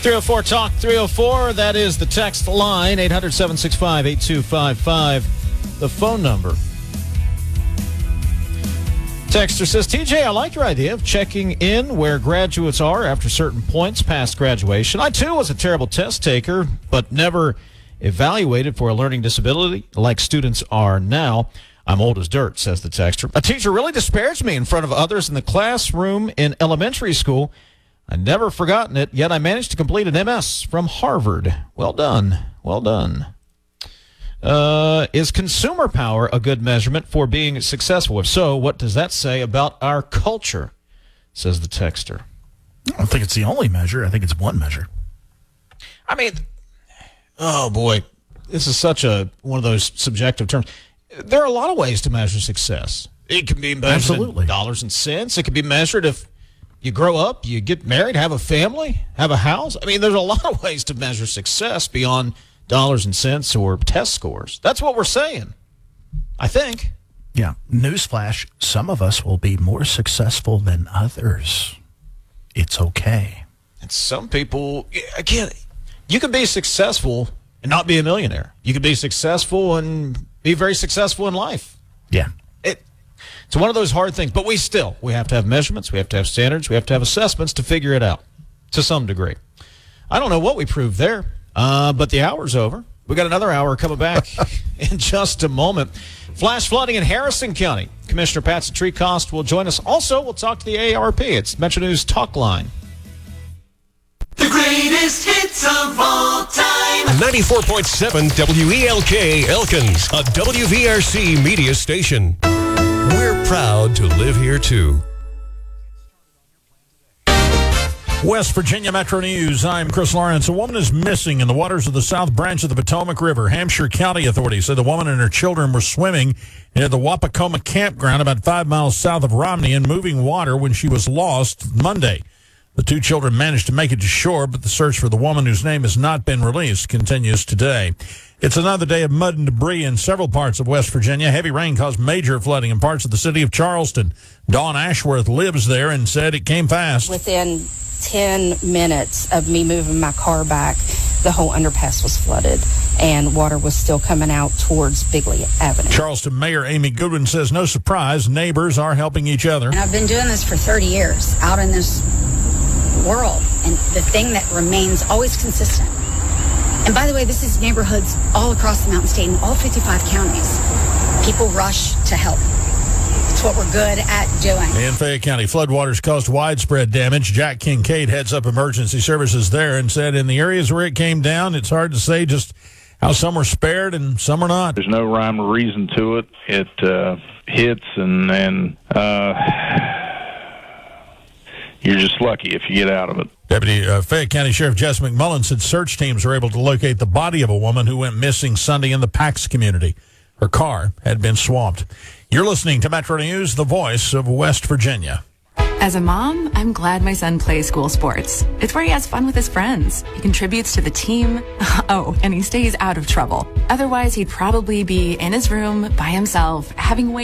304 Talk 304. That is the text line, 800-765-8255. The phone number. Texter says, TJ, I like your idea of checking in where graduates are after certain points past graduation. I, too, was a terrible test taker, but never evaluated for a learning disability like students are now. I'm old as dirt, says the texter. A teacher really disparaged me in front of others in the classroom in elementary school. I've never forgotten it, yet I managed to complete an MS from Harvard. Well done. Well done. Is consumer power a good measurement for being successful? If so, what does that say about our culture, says the texter. I don't think it's the only measure. I think it's one measure. I mean, oh, boy. This is such one of those subjective terms. There are a lot of ways to measure success. It can be measured in dollars and cents. It can be measured if you grow up, you get married, have a family, have a house. I mean, there's a lot of ways to measure success beyond dollars and cents or test scores. That's what we're saying, I think. Yeah. Newsflash, some of us will be more successful than others. It's okay. And some people, again, you can be successful and not be a millionaire. You can be successful and be very successful in life. Yeah. It's one of those hard things, but we have to have measurements, we have to have standards, we have to have assessments to figure it out to some degree. I don't know what we proved there, but the hour's over. We got another hour coming back in just a moment. Flash flooding in Harrison County. Commissioner Patsy Treecost will join us. Also, we'll talk to the ARP. It's Metro News Talk Line. The greatest hits of all time. 94.7 WELK Elkins, a WVRC media station. We're proud to live here, too. West Virginia Metro News. I'm Chris Lawrence. A woman is missing in the waters of the South Branch of the Potomac River. Hampshire County authorities said the woman and her children were swimming near the Wapakoma campground about 5 miles south of Romney in moving water when she was lost Monday. The two children managed to make it to shore, but the search for the woman, whose name has not been released, continues today. It's another day of mud and debris in several parts of West Virginia. Heavy rain caused major flooding in parts of the city of Charleston. Dawn Ashworth lives there and said it came fast. Within 10 minutes of me moving my car back, the whole underpass was flooded, and water was still coming out towards Bigley Avenue. Charleston Mayor Amy Goodwin says no surprise, neighbors are helping each other. And I've been doing this for 30 years out in this world, and the thing that remains always consistent. And by the way, this is neighborhoods all across the Mountain State in all 55 counties. People rush to help. It's what we're good at doing. In Fayette County, floodwaters caused widespread damage. Jack Kincaid heads up emergency services there and said in the areas where it came down, it's hard to say just how some were spared and some are not. There's no rhyme or reason to it. It hits and you're just lucky if you get out of it. Deputy Fayette County Sheriff Jess McMullen said search teams were able to locate the body of a woman who went missing Sunday in the Pax community. Her car had been swamped. You're listening to Metro News, the voice of West Virginia. As a mom, I'm glad my son plays school sports. It's where he has fun with his friends. He contributes to the team. Oh, and he stays out of trouble. Otherwise, he'd probably be in his room by himself, having way